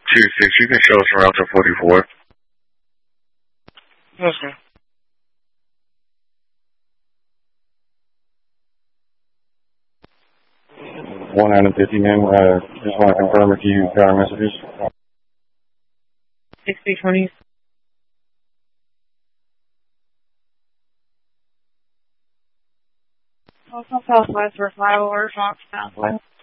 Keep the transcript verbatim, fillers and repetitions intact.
two six, you can show us around to forty-four. Yes, sir. one nine fifty, man. Uh, just want to confirm if you got our messages. sixty twenty. Also southwest, we're flyover, Fox southwest.